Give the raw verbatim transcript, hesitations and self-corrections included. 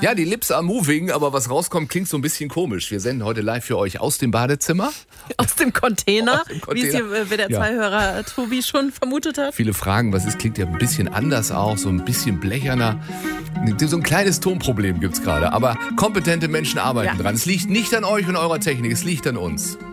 Ja, die Lips are moving, aber was rauskommt, klingt so ein bisschen komisch. Wir senden heute live für euch aus dem Badezimmer. Aus dem Container, Aus dem Container. wie es hier W D R zwei Hörer ja. Tobi schon vermutet hat. Viele fragen, was ist, klingt ja ein bisschen anders auch, so ein bisschen blecherner. So ein kleines Tonproblem gibt's gerade, aber kompetente Menschen arbeiten ja. dran. Es liegt nicht an euch und eurer Technik, es liegt an uns.